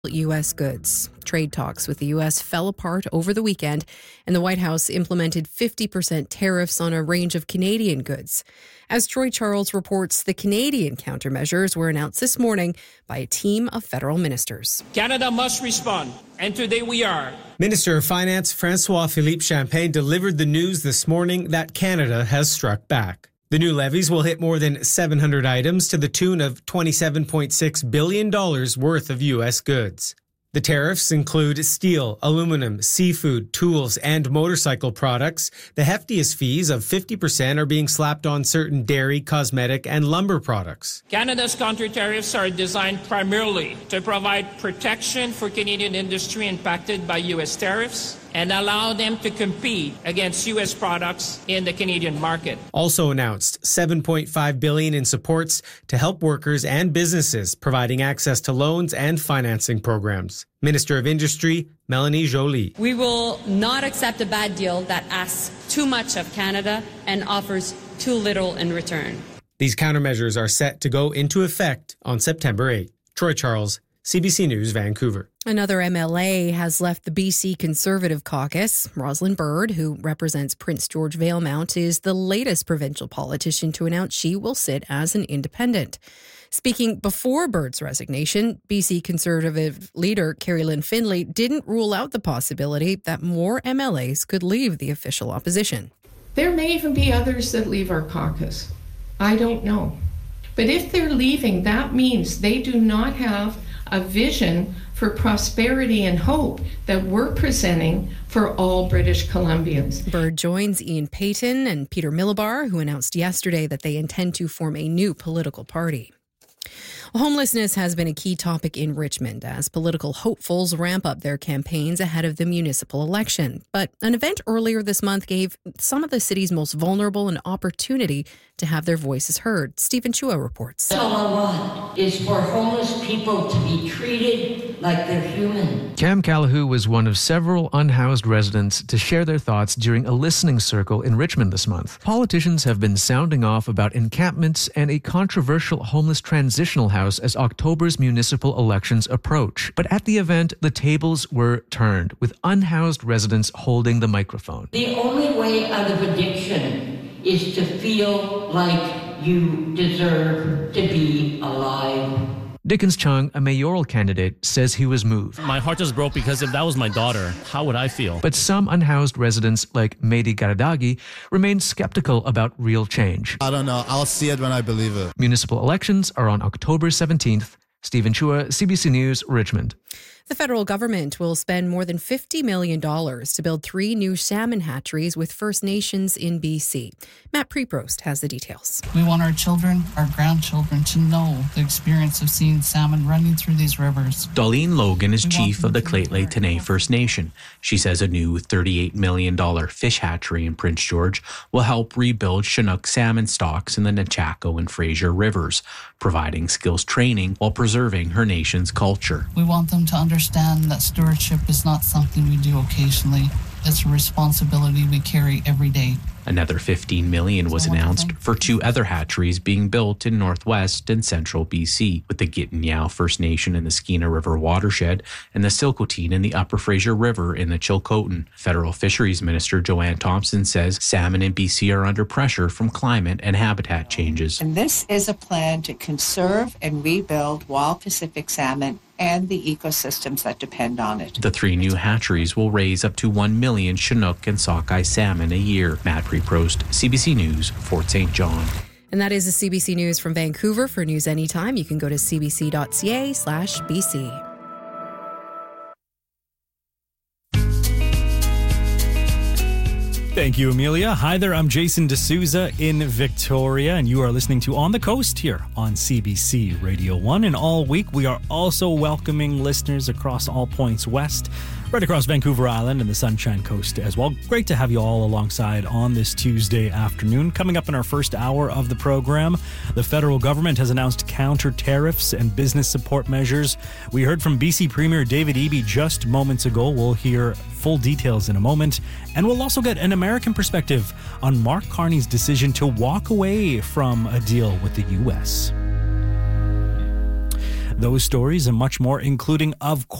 U.S. goods. Trade talks with the U.S. fell apart over the weekend, and the White House implemented 50% tariffs on a range of Canadian goods. As Troy Charles reports, the Canadian countermeasures were announced this morning by a team of federal ministers. Canada must respond, and today we are. Minister of Finance François-Philippe Champagne delivered the news this morning that Canada has struck back. The new levies will hit more than 700 items to the tune of $27.6 billion worth of U.S. goods. The tariffs include steel, aluminum, seafood, tools, and motorcycle products. The heftiest fees of 50% are being slapped on certain dairy, cosmetic, and lumber products. Canada's counter tariffs are designed primarily to provide protection for Canadian industry impacted by U.S. tariffs and allow them to compete against U.S. products in the Canadian market. Also announced, $7.5 billion in supports to help workers and businesses, providing access to loans and financing programs. Minister of Industry, Melanie Joly. We will not accept a bad deal that asks too much of Canada and offers too little in return. These countermeasures are set to go into effect on September 8. Troy Charles, CBC News, Vancouver. Another MLA has left the BC Conservative Caucus. Rosalind Bird, who represents Prince George Valemount, is the latest provincial politician to announce she will sit as an independent. Speaking before Bird's resignation, BC Conservative leader Carrie Lynn Findlay didn't rule out the possibility that more MLAs could leave the official opposition. There may even be others that leave our caucus. I don't know. But if they're leaving, that means they do not have a vision for prosperity and hope that we're presenting for all British Columbians. Bird joins Ian Payton and Peter Millibar, who announced yesterday that they intend to form a new political party. Homelessness has been a key topic in Richmond as political hopefuls ramp up their campaigns ahead of the municipal election. But an event earlier this month gave some of the city's most vulnerable an opportunity to have their voices heard. Stephen Chua reports. All I want is for homeless people to be treated like they're human. Cam Calahoo was one of several unhoused residents to share their thoughts during a listening circle in Richmond this month. Politicians have been sounding off about encampments and a controversial homeless transitional house as October's municipal elections approach. But at the event, the tables were turned, with unhoused residents holding the microphone. The only way out of addiction is to feel like you deserve to be alive. Dickens Chung, a mayoral candidate, says he was moved. My heart just broke because if that was my daughter, how would I feel? But some unhoused residents like Mehdi Garadagi remain skeptical about real change. I don't know. I'll see it when I believe it. Municipal elections are on October 17th. Stephen Chua, CBC News, Richmond. The federal government will spend more than $50 million to build 3 new salmon hatcheries with First Nations in BC. Matt Preprost has the details. We want our children, our grandchildren, to know the experience of seeing salmon running through these rivers. Darlene Logan is chief of the Lheidli T'enneh First Nation. She says a new $38 million fish hatchery in Prince George will help rebuild Chinook salmon stocks in the Nechako and Fraser rivers, providing skills training while preserving her nation's culture. We want them to understand that stewardship is not something we do occasionally. It's a responsibility we carry every day. Another $15 million was announced for 2 other hatcheries being built in northwest and central BC, with the Gittanyao First Nation in the Skeena River watershed and the Silcotin in the Upper Fraser River in the Chilcotin. Federal Fisheries Minister Joanne Thompson says salmon in BC are under pressure from climate and habitat changes. And this is a plan to conserve and rebuild wild Pacific salmon and the ecosystems that depend on it. The 3 new hatcheries will raise up to 1 million Chinook and sockeye salmon a year. Matt Preprost, CBC News, Fort St. John. And that is the CBC News from Vancouver. For news anytime, you can go to cbc.ca/BC. Thank you, Amelia. Hi there, I'm Jason D'Souza in Victoria, and you are listening to On the Coast here on CBC Radio 1. And all week, we are also welcoming listeners across all points west, right across Vancouver Island and the Sunshine Coast as well. Great to have you all alongside on this Tuesday afternoon. Coming up in our first hour of the program, the federal government has announced counter tariffs and business support measures. We heard from BC Premier David Eby just moments ago. We'll hear full details in a moment. And we'll also get an American perspective on Mark Carney's decision to walk away from a deal with the U.S. Those stories and much more, including, of course,